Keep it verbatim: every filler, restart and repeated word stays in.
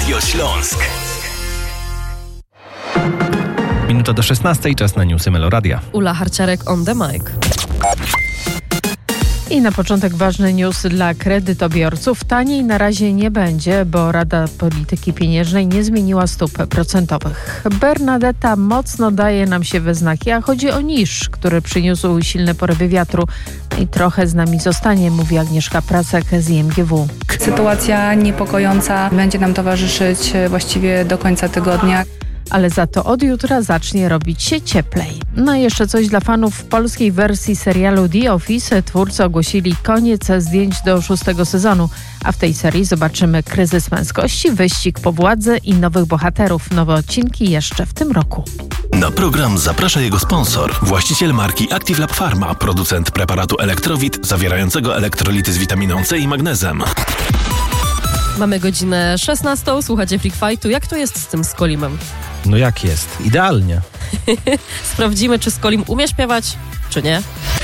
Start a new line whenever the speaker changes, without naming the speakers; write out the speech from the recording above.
Radio Śląsk.
Minuta do szesnastej, czas na newsy Meloradia.
Ula Harciarek on the mic.
I na początek ważny news dla kredytobiorców. Taniej na razie nie będzie, bo Rada Polityki Pieniężnej nie zmieniła stóp procentowych. Bernadetta mocno daje nam się we znaki, a chodzi o niż, który przyniósł silne porywy wiatru i trochę z nami zostanie, mówi Agnieszka Prasek z I M G W.
Sytuacja niepokojąca będzie nam towarzyszyć właściwie do końca tygodnia.
Ale za to od jutra zacznie robić się cieplej. No i jeszcze coś dla fanów polskiej wersji serialu The Office. Twórcy ogłosili koniec zdjęć do szóstego sezonu, a w tej serii zobaczymy kryzys męskości, wyścig po władzy i nowych bohaterów. Nowe odcinki jeszcze w tym roku.
Na program zaprasza jego sponsor, właściciel marki Active Lab Pharma, producent preparatu Elektrowit zawierającego elektrolity z witaminą C i magnezem.
Mamy godzinę szesnastą, słuchacie Freak Fightu. Jak to jest z tym Skolimem?
No jak jest? Idealnie.
Sprawdzimy, czy Skolim umie śpiewać, czy nie.